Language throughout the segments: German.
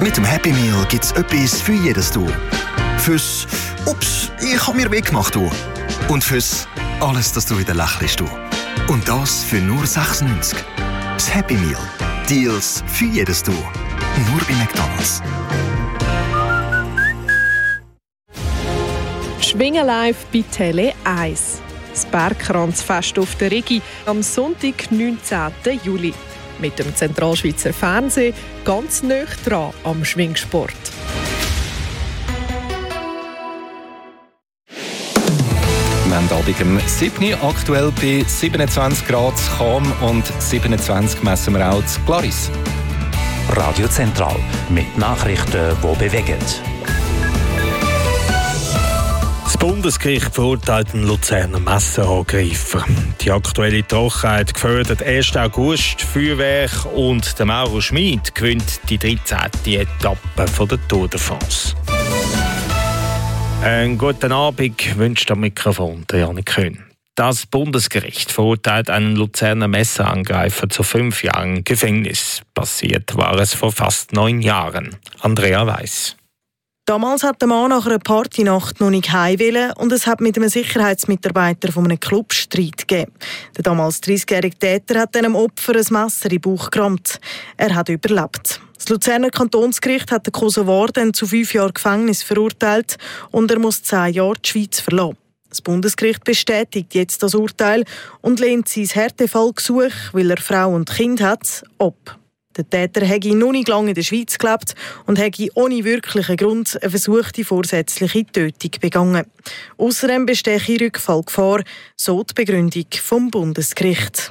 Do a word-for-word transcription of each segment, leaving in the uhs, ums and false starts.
Mit dem Happy Meal gibt's etwas für jedes Du. Fürs «Ups, ich hab mir weh gemacht» du. Und fürs «Alles, dass du wieder lächelst» du. Und das für nur sechs neunzig. Das Happy Meal. Deals für jedes Du. Nur bei McDonald's. Schwingen live bei Tele eins. Das Bergkranzfest auf der Rigi am Sonntag, neunzehnten Juli. Mit dem Zentralschweizer Fernsehen ganz nah dran am Schwingsport. Wir haben Abend um sieben Uhr, aktuell bei siebenundzwanzig Grad Cham und siebenundzwanzig messen wir auch zu Glaris. Radio Zentral mit Nachrichten, die bewegen. Das Bundesgericht verurteilt einen Luzerner Messerangreifer. Die aktuelle Trockenheit gefördert ersten August Feuerwerk und der Mauro Schmid gewinnt die dreizehnte Etappe von der Tour de France. Einen guten Abend wünscht am Mikrofon der Janik Köhn. Das Bundesgericht verurteilt einen Luzerner Messerangreifer zu fünf Jahren Gefängnis. Passiert war es vor fast neun Jahren. Andrea Weiss. Damals hat der Mann nach einer Partynacht noch nicht heim wollen und es hat mit einem Sicherheitsmitarbeiter von einem Club Streit gegeben. Der damals dreißigjährige Täter hat einem Opfer ein Messer in den Bauch gerammt. Er hat überlebt. Das Luzerner Kantonsgericht hat den Kosovar dann zu fünf Jahren Gefängnis verurteilt und er muss zehn Jahre die Schweiz verlassen. Das Bundesgericht bestätigt jetzt das Urteil und lehnt sein Härtefallgesuch, weil er Frau und Kind hat, ab. Der Täter hätte noch nicht lange in der Schweiz gelebt und hätte ohne wirklichen Grund eine versuchte vorsätzliche Tötung begangen. Außerdem bestehe Rückfallgefahr, so die Begründung vom Bundesgericht.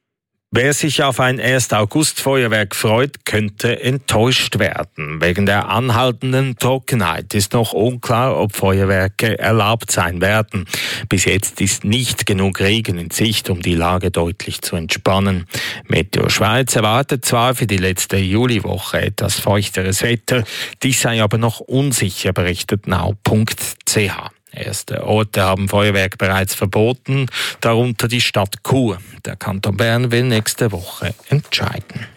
Wer sich auf ein ersten August-Feuerwerk freut, könnte enttäuscht werden. Wegen der anhaltenden Trockenheit ist noch unklar, ob Feuerwerke erlaubt sein werden. Bis jetzt ist nicht genug Regen in Sicht, um die Lage deutlich zu entspannen. Meteo Schweiz erwartet zwar für die letzte Juliwoche etwas feuchteres Wetter, dies sei aber noch unsicher, berichtet now punkt c h. Erste Orte haben Feuerwerk bereits verboten, darunter die Stadt Chur. Der Kanton Bern will nächste Woche entscheiden.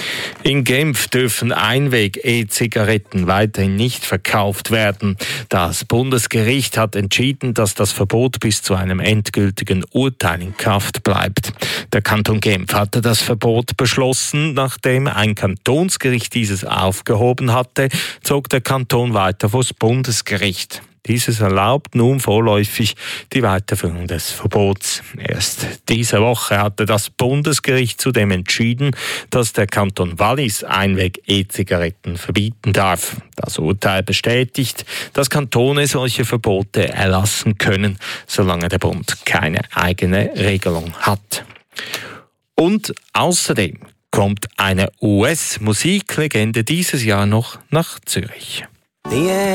In Genf dürfen Einweg-E-Zigaretten weiterhin nicht verkauft werden. Das Bundesgericht hat entschieden, dass das Verbot bis zu einem endgültigen Urteil in Kraft bleibt. Der Kanton Genf hatte das Verbot beschlossen. Nachdem ein Kantonsgericht dieses aufgehoben hatte, zog der Kanton weiter vor das Bundesgericht. Dieses erlaubt nun vorläufig die Weiterführung des Verbots. Erst diese Woche hatte das Bundesgericht zudem entschieden, dass der Kanton Wallis Einweg-E-Zigaretten verbieten darf. Das Urteil bestätigt, dass Kantone solche Verbote erlassen können, solange der Bund keine eigene Regelung hat. Und außerdem kommt eine U S-Musiklegende dieses Jahr noch nach Zürich. Yeah.